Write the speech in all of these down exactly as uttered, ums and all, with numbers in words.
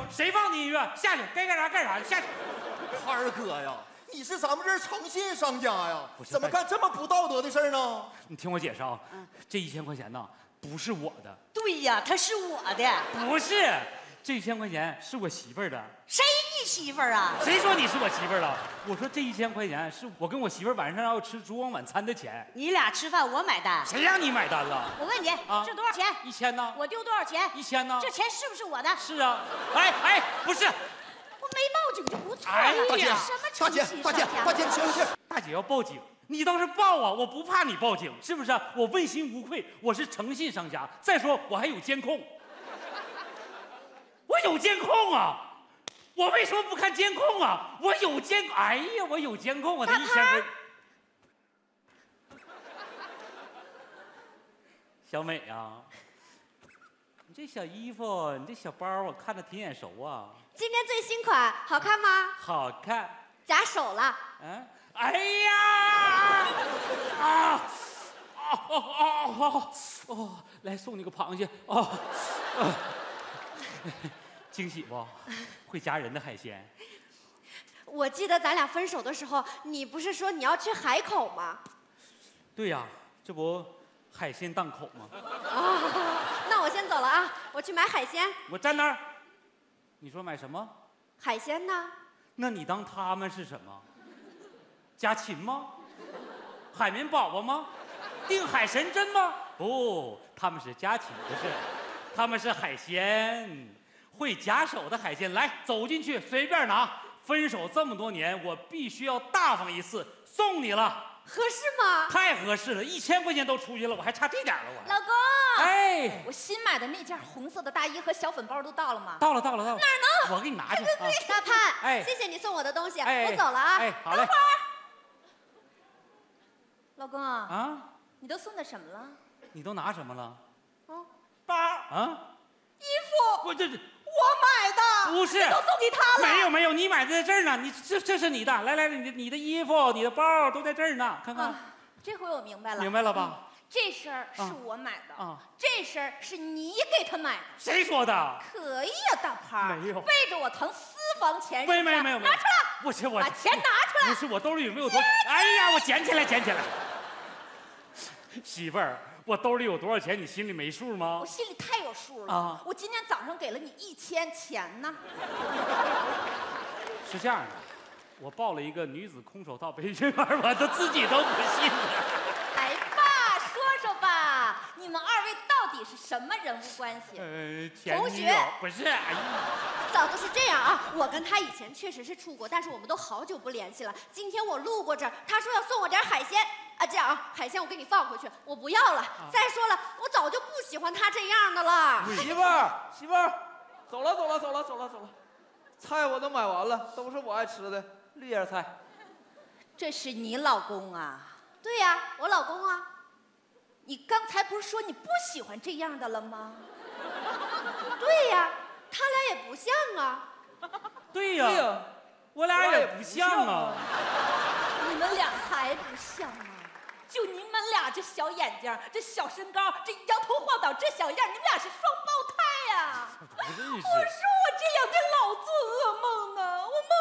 谁放的音乐？下去，该干啥干啥，下去。 潘儿哥呀，你是咱们这儿诚信商家呀，怎么干干这么不道德的事儿呢？ 你听我解释啊，这一千块钱呢，不是我的。 对呀，他是我的。 不是，这一千块钱是我媳妇儿的。 谁你媳妇儿啊？ 谁说你是我媳妇儿了？我说这一千块钱是我跟我媳妇儿晚上要吃烛光晚餐的钱。 你俩吃饭我买单。 谁让你买单了？ 我问你， 啊这多少钱？ 一千呢？ 我丢多少钱？ 一千呢？ 这钱是不是我的？ 是啊。哎哎，不是。 我没报警就不错了。 哎呀， 大姐， 什么大姐，大姐，大姐，你行行。 大姐要报警，你倒是报啊！我不怕你报警，是不是？我问心无愧，我是诚信商家。再说我还有监控，我有监控啊！我为什么不看监控啊？我有监，哎呀，我有监控啊！这一千块。小美啊，你这小衣服，你这小包，我看着挺眼熟啊。 今天最新款，好看吗？ 好看。 夹手了。 嗯，哎呀！啊！哦哦哦哦哦！来送你个螃蟹哦。啊、惊喜不？会夹人的海鲜。 我记得咱俩分手的时候，你不是说你要去海口吗？ 对呀，这不海鲜档口吗？ 哦，那我先走了啊，我去买海鲜。 我站那儿。你说买什么？ 海鲜呢？ 那你当他们是什么？家禽吗？海绵宝宝吗？定海神针吗？不，他们是家禽，不是，他们是海鲜，会夹手的海鲜。来，走进去随便拿。分手这么多年，我必须要大方一次，送你了。 合适吗？ 太合适了，一千块钱都出去了，我还差这点了，我。 老公， 哎， 我新买的那件红色的大衣和小粉包都到了吗？ 到了，到了，到了。 哪儿呢？我给你拿去。啊、 大潘， 哎， 谢谢你送我的东西， 哎、 我走了啊。 哎，好嘞。 等会儿，老公啊， 啊， 你都送的什么了？ 你都拿什么了？ 哦，包啊， 衣服。 我这这。 我买的， 不是， 都送给他了。 没有没有，你买的在这儿呢，你这这是你的，来来，你的你的衣服、你的包都在这儿呢，看看。啊、 这回我明白了， 明白了吧？ 嗯、这身儿是我买的， 啊， 这身儿是你给他买的。 谁说的？ 可以呀、啊，大潘。 没有， 背着我藏私房钱。 没没没有， 拿出来！ 不是我把钱拿出来！ 不是我兜里有没有多？哎呀，我捡起来，捡起来。媳妇儿。我兜里有多少钱，你心里没数吗？ 我心里太有数了啊！ 我今天早上给了你一千钱呢。 是这样的，我报了一个女子空手道培训班，我都自己都不信了。 来吧，说说吧，你们二位到底是什么人物关系？ 呃，前同学不是，哎呀， 早就是这样啊。我跟他以前确实是处过，但是我们都好久不联系了。今天我路过这儿，他说要送我点海鲜。啊，这样啊，海鲜我给你放回去，我不要了。啊、再说了，我早就不喜欢他这样的了。 媳妇儿，媳妇儿，走了，走了，走了，走了，走了。菜我都买完了，都是我爱吃的绿叶菜。 这是你老公啊？ 对呀、啊，我老公啊。 你刚才不是说你不喜欢这样的了吗？ 对呀、啊，他俩也不像啊。 对呀、啊，我俩也不像啊。 你们俩还不像吗？就你们俩这小眼睛，这小身高，这摇头晃脑，这小样，你们俩是双胞胎呀！我说我这两天老做噩梦啊，我梦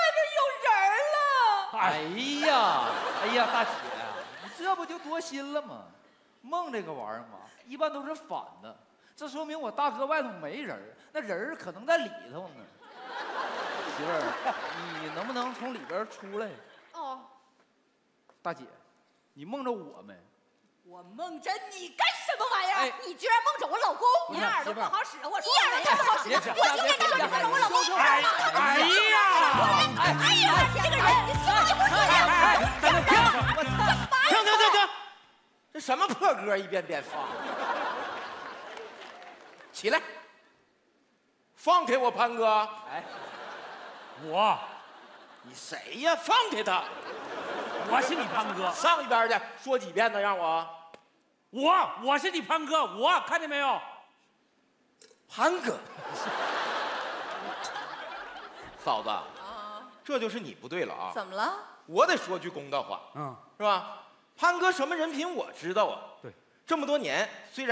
着你外边有人了。 哎呀，哎呀，大姐，你这不就多心了吗？梦这个玩意儿嘛，一般都是反的，这说明我大哥外头没人，那人可能在里头呢。媳妇儿，你能不能从里边出来？ 哦。 大姐，你梦着我没？ 我梦着你干什么玩意儿？ 哎、你居然梦着我老公？ 你耳朵不好使啊！我你耳朵太不好使了！我今天就梦着我老公。 哎哎呀！ 哎呀，这个人，你说就不说呀！ 哎，等等，停！我停停停停！ 这什么破歌一遍遍放？起来，放开我潘哥！ 哎， 我， 你谁呀？放开他！ 我是你潘哥， 上一边去，说几遍呢？让我， 我我是你潘哥，我看见没有？ 潘哥，嫂子，这就是你不对了啊！ 怎么了？ 我得说句公道话， 嗯， 是吧？潘哥什么人品我知道啊。 对， 这么多年，虽然。